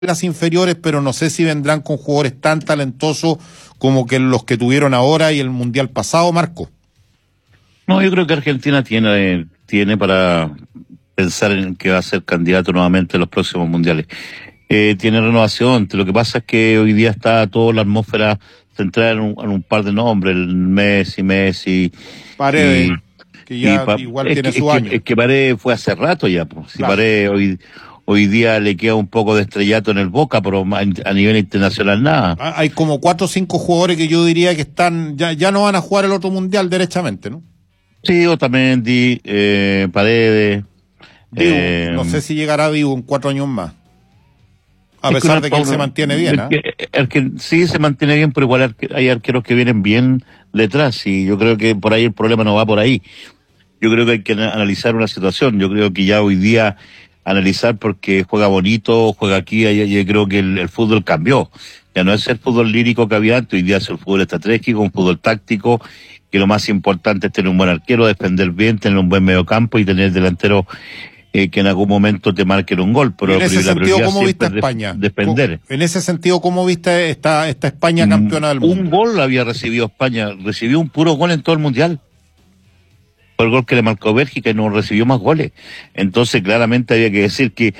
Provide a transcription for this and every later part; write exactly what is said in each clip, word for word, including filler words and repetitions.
las inferiores, pero no sé si vendrán con jugadores tan talentosos como que los que tuvieron ahora y el Mundial pasado, Marco. No, yo creo que Argentina tiene, tiene para pensar en que va a ser candidato nuevamente a los próximos mundiales. Eh, tiene renovación. Lo que pasa es que hoy día está toda la atmósfera centrada en un, en un par de nombres, el Messi, Messi. Paredes, y, que ya pa, igual es tiene que, su es año. Que, es que Paredes fue hace rato ya. Pues. Si claro. Paredes hoy, hoy día le queda un poco de estrellato en el Boca, pero a nivel internacional nada. Ah, hay como cuatro o cinco jugadores que yo diría que están ya, ya no van a jugar el otro Mundial derechamente, ¿no? Sí, Otamendi, eh, Paredes. Digo, eh, no sé si llegará Diego en cuatro años más. A pesar de que él se mantiene bien, ¿eh? El que, el que sí se mantiene bien, pero igual hay arqueros que vienen bien detrás, y yo creo que por ahí el problema no va por ahí. Yo creo que hay que analizar una situación. Yo creo que ya hoy día analizar porque juega bonito, juega aquí, allá, yo creo que el, el fútbol cambió. Ya no es el fútbol lírico que había antes, hoy día es el fútbol estratégico, un fútbol táctico, que lo más importante es tener un buen arquero, defender bien, tener un buen mediocampo y tener delantero eh, que en algún momento te marquen un gol. Pero en ese la sentido, ¿cómo viste a España? Defender. En ese sentido, ¿cómo viste esta, esta España campeona del mundo? Un gol había recibido España, recibió un puro gol en todo el Mundial. Fue el gol que le marcó Bélgica y no recibió más goles. Entonces, claramente había que decir que,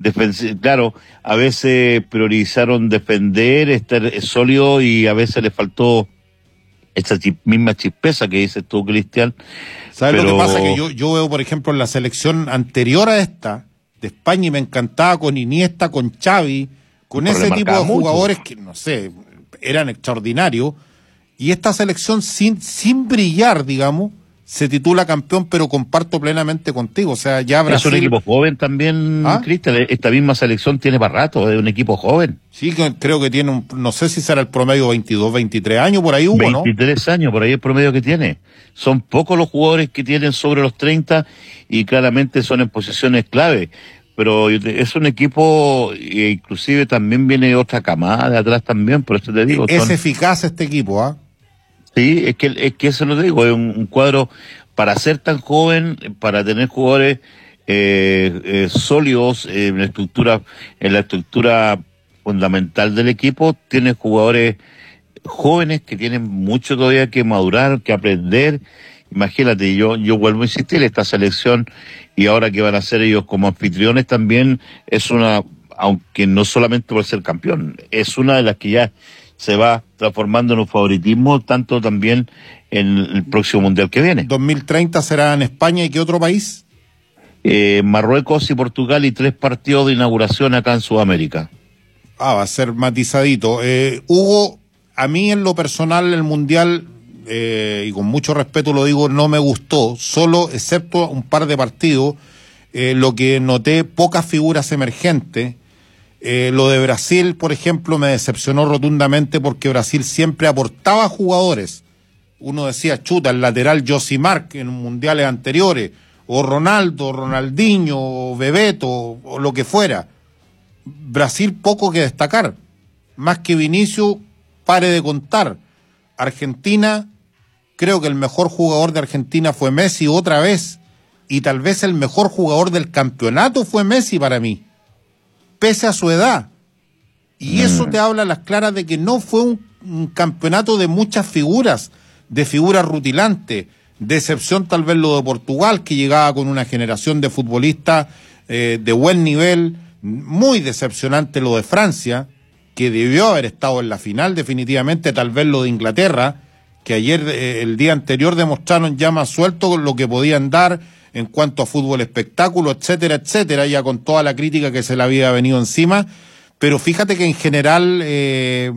claro, a veces priorizaron defender, estar sólido, y a veces le faltó esa chip, misma chispeza que dices tú, Cristian. ¿Sabes pero... lo que pasa? Que yo, yo veo, por ejemplo, en la selección anterior a esta, de España, y me encantaba con Iniesta, con Xavi, con pero ese tipo de mucho. jugadores que, no sé, eran extraordinarios, y esta selección sin, sin brillar, digamos, se titula campeón, pero comparto plenamente contigo. O sea, ya Brasil... Es un equipo joven también, ¿Ah? Cristian. Esta misma selección tiene para rato, es un equipo joven. Sí, creo que tiene un, no sé si será el promedio veintidós, veintitrés años, por ahí hubo, ¿no? veintitrés años, por ahí el promedio que tiene. Son pocos los jugadores que tienen sobre los treinta, y claramente son en posiciones clave. Pero es un equipo, e inclusive también viene otra camada de atrás también, por eso te digo. Es son... eficaz este equipo, ¿ah? ¿eh? Sí, es que, es que eso lo digo, es un, un cuadro para ser tan joven, para tener jugadores eh, eh, sólidos eh, en la estructura, en la estructura fundamental del equipo. Tiene jugadores jóvenes que tienen mucho todavía que madurar, que aprender. Imagínate, yo, yo vuelvo a insistir, esta selección, y ahora que van a ser ellos como anfitriones también, es una, aunque no solamente por ser campeón, es una de las que ya se va transformando en un favoritismo, tanto también en el próximo Mundial que viene. dos mil treinta será en España. ¿Y qué otro país? Eh, Marruecos y Portugal, y tres partidos de inauguración acá en Sudamérica. Ah, va a ser matizadito. Eh, Hugo, a mí en lo personal el Mundial, eh, y con mucho respeto lo digo, no me gustó, solo excepto un par de partidos, eh, lo que noté, pocas figuras emergentes. Eh, lo de Brasil, por ejemplo, me decepcionó rotundamente, porque Brasil siempre aportaba jugadores. Uno decía, chuta, el lateral Josimar en mundiales anteriores, o Ronaldo, Ronaldinho, o Bebeto, o lo que fuera. Brasil poco que destacar, más que Vinicius, pare de contar. Argentina, creo que el mejor jugador de Argentina fue Messi otra vez, y tal vez el mejor jugador del campeonato fue Messi para mí, pese a su edad. Y eso te habla a las claras de que no fue un, un campeonato de muchas figuras, de figuras rutilantes. De excepción tal vez lo de Portugal, que llegaba con una generación de futbolistas eh, de buen nivel. Muy decepcionante lo de Francia, que debió haber estado en la final definitivamente. Tal vez lo de Inglaterra, que ayer, eh, el día anterior, demostraron ya más suelto lo que podían dar en cuanto a fútbol espectáculo, etcétera, etcétera, ya con toda la crítica que se le había venido encima. Pero fíjate que en general eh,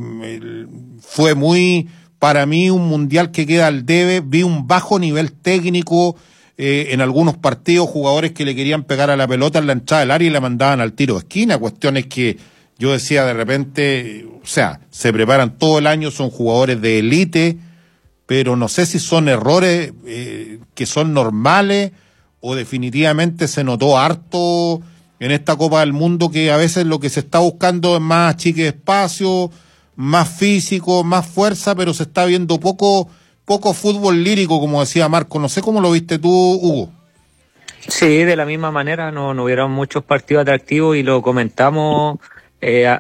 fue muy, para mí, un mundial que queda al debe. Vi un bajo nivel técnico eh, en algunos partidos, jugadores que le querían pegar a la pelota en la entrada del área y la mandaban al tiro de esquina. Cuestiones que yo decía de repente, o sea, se preparan todo el año, son jugadores de élite, pero no sé si son errores eh, que son normales, o definitivamente se notó harto en esta Copa del Mundo que a veces lo que se está buscando es más achique de espacio, más físico, más fuerza, pero se está viendo poco, poco fútbol lírico, como decía Marco. No sé cómo lo viste tú, Hugo. Sí, de la misma manera, no, no hubieron muchos partidos atractivos, y lo comentamos eh,